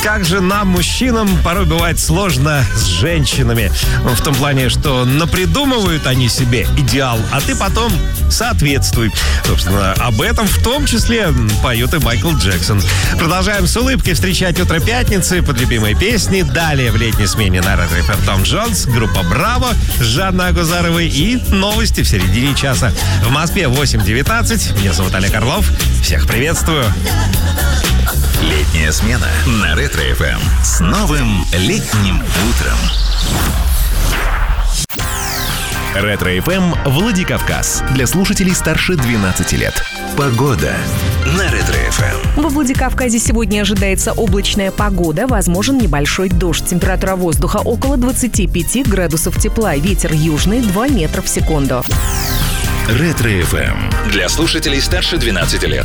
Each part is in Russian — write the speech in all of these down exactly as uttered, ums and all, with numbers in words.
Как же нам, мужчинам, порой бывает сложно с женщинами. В том плане, что напридумывают они себе идеал, а ты потом соответствуй. Собственно, об этом в том числе поет и Майкл Джексон. Продолжаем с улыбкой встречать утро пятницы под любимые песни. Далее в летней смене на Ретро эф эм Том Джонс, группа «Браво», Жанна Агузаровой и новости в середине часа. В Москве восемь девятнадцать. Меня зовут Олег Орлов. Всех приветствую. Летняя смена на Ретро эф эм с новым летним утром. Ретро эф эм Владикавказ для слушателей старше двенадцати лет. Погода на Ретро эф эм. Во Владикавказе сегодня ожидается облачная погода, возможен небольшой дождь. Температура воздуха около двадцати пяти градусов тепла. Ветер южный два метра в секунду. Ретро эф эм для слушателей старше двенадцати лет.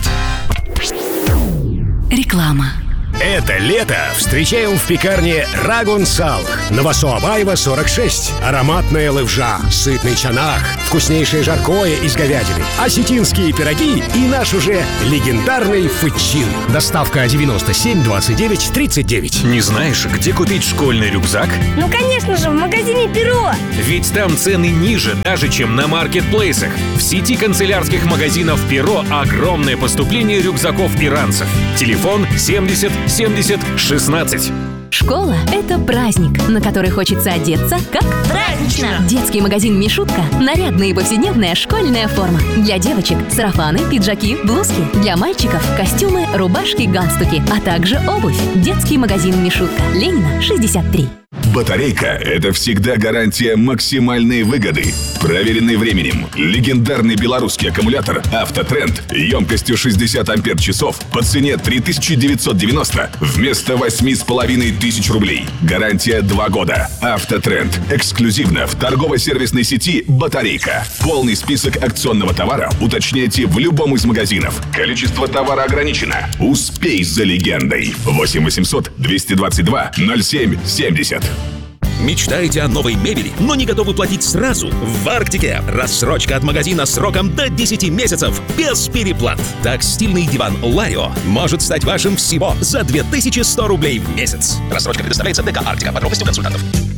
Реклама. Это лето встречаем в пекарне Рагун Салх. Новосоабаева, сорок шесть. Ароматная левжа, сытный чанах, вкуснейшее жаркое из говядины, осетинские пироги и наш уже легендарный фычин. Доставка девяносто семь двадцать девять тридцать девять. Не знаешь, где купить школьный рюкзак? Ну, конечно же, в магазине «Перо». Ведь там цены ниже даже, чем на маркетплейсах. В сети канцелярских магазинов «Перо» огромное поступление рюкзаков и ранцев. Телефон семьдесят семьдесят шестнадцать. Школа – это праздник, на который хочется одеться как Празднично! Детский магазин «Мишутка» – нарядная и повседневная школьная форма. Для девочек – сарафаны, пиджаки, блузки. Для мальчиков – костюмы, рубашки, галстуки, а также обувь. Детский магазин «Мишутка». Ленина, шестьдесят три. Батарейка – это всегда гарантия максимальной выгоды. Проверенный временем. Легендарный белорусский аккумулятор «Автотренд» емкостью шестьдесят ампер-часов по цене три тысячи девятьсот девяносто вместо восемь с половиной тысяч рублей. Гарантия два года. «Автотренд» эксклюзивно в торгово-сервисной сети «Батарейка». Полный список акционного товара уточняйте в любом из магазинов. Количество товара ограничено. Успей за легендой. восемь восемьсот двести двадцать два ноль семь семьдесят. Мечтаете о новой мебели, но не готовы платить сразу? В Арктике рассрочка от магазина сроком до десяти месяцев без переплат. Так стильный диван Ларио может стать вашим всего за две тысячи сто рублей в месяц. Рассрочка предоставляется ДК «Арктика». Подробности у консультантов.